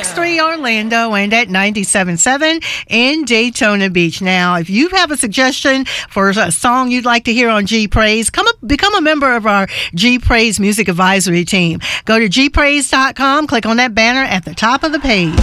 106.3 Orlando and at 97.7 in Daytona Beach. Now, if you have a suggestion for a song you'd like to hear on G Praise, become a member of our G Praise Music Advisory Team. Go to gpraise.com, click on that banner at the top of the page.